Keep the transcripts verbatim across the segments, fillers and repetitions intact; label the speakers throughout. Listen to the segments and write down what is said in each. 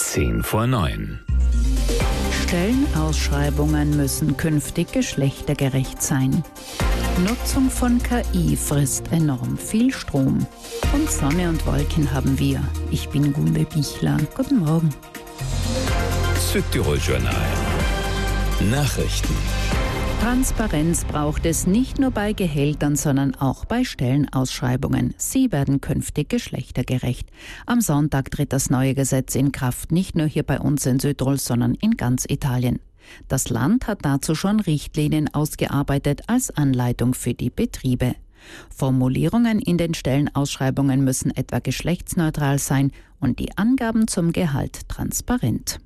Speaker 1: Zehn vor neun.
Speaker 2: Stellenausschreibungen müssen künftig geschlechtergerecht sein. Nutzung von K I frisst enorm viel Strom. Und Sonne und Wolken haben wir. Ich bin Gunde Bichler. Guten Morgen.
Speaker 1: Südtirol Journal. Nachrichten.
Speaker 2: Transparenz braucht es nicht nur bei Gehältern, sondern auch bei Stellenausschreibungen. Sie werden künftig geschlechtergerecht. Am Sonntag tritt das neue Gesetz in Kraft, nicht nur hier bei uns in Südtirol, sondern in ganz Italien. Das Land hat dazu schon Richtlinien ausgearbeitet als Anleitung für die Betriebe. Formulierungen in den Stellenausschreibungen müssen etwa geschlechtsneutral sein und die Angaben zum Gehalt transparent.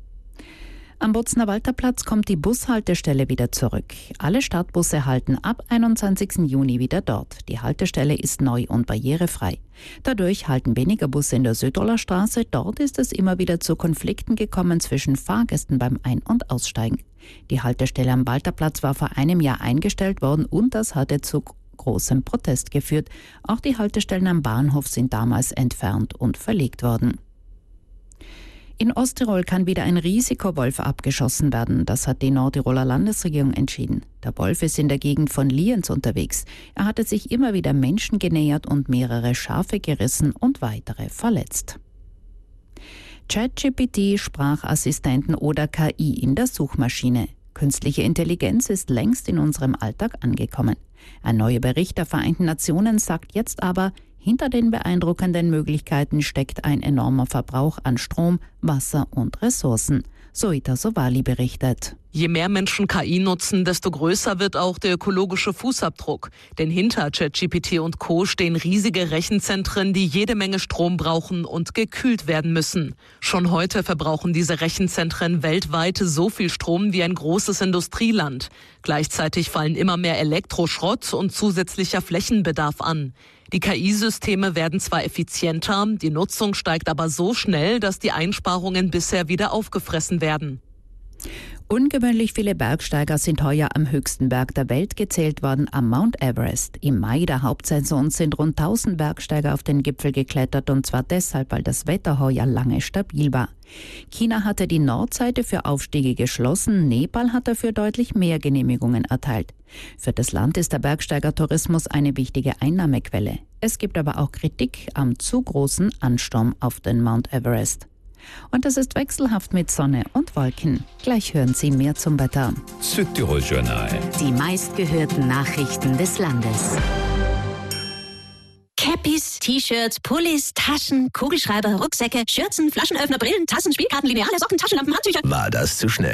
Speaker 2: Am Bozner Walterplatz kommt die Bushaltestelle wieder zurück. Alle Stadtbusse halten ab einundzwanzigsten Juni wieder dort. Die Haltestelle ist neu und barrierefrei. Dadurch halten weniger Busse in der Südtiroler Straße. Dort ist es immer wieder zu Konflikten gekommen zwischen Fahrgästen beim Ein- und Aussteigen. Die Haltestelle am Walterplatz war vor einem Jahr eingestellt worden und das hatte zu großem Protest geführt. Auch die Haltestellen am Bahnhof sind damals entfernt und verlegt worden. In Osttirol kann wieder ein Risikowolf abgeschossen werden. Das hat die Nordtiroler Landesregierung entschieden. Der Wolf ist in der Gegend von Lienz unterwegs. Er hatte sich immer wieder Menschen genähert und mehrere Schafe gerissen und weitere verletzt. ChatGPT, Sprachassistenten oder K I in der Suchmaschine. Künstliche Intelligenz ist längst in unserem Alltag angekommen. Ein neuer Bericht der Vereinten Nationen sagt jetzt aber, hinter den beeindruckenden Möglichkeiten steckt ein enormer Verbrauch an Strom, Wasser und Ressourcen. Zoita Sowali berichtet.
Speaker 3: Je mehr Menschen K I nutzen, desto größer wird auch der ökologische Fußabdruck. Denn hinter ChatGPT und Co. stehen riesige Rechenzentren, die jede Menge Strom brauchen und gekühlt werden müssen. Schon heute verbrauchen diese Rechenzentren weltweit so viel Strom wie ein großes Industrieland. Gleichzeitig fallen immer mehr Elektroschrott und zusätzlicher Flächenbedarf an. Die K I-Systeme werden zwar effizienter, die Nutzung steigt aber so schnell, dass die Einsparungen bisher wieder aufgefressen werden.
Speaker 2: Ungewöhnlich viele Bergsteiger sind heuer am höchsten Berg der Welt gezählt worden, am Mount Everest. Im Mai der Hauptsaison sind rund tausend Bergsteiger auf den Gipfel geklettert und zwar deshalb, weil das Wetter heuer lange stabil war. China hatte die Nordseite für Aufstiege geschlossen, Nepal hat dafür deutlich mehr Genehmigungen erteilt. Für das Land ist der Bergsteigertourismus eine wichtige Einnahmequelle. Es gibt aber auch Kritik am zu großen Ansturm auf den Mount Everest. Und es ist wechselhaft mit Sonne und Wolken. Gleich hören Sie mehr zum Wetter.
Speaker 1: Südtirol Journal.
Speaker 4: Die meistgehörten Nachrichten des Landes. Cappies, T-Shirts, Pullis, Taschen, Kugelschreiber, Rucksäcke, Schürzen, Flaschenöffner, Brillen, Tassen, Spielkarten, Lineale, Socken, Taschenlampen, Handtücher.
Speaker 5: War das zu schnell?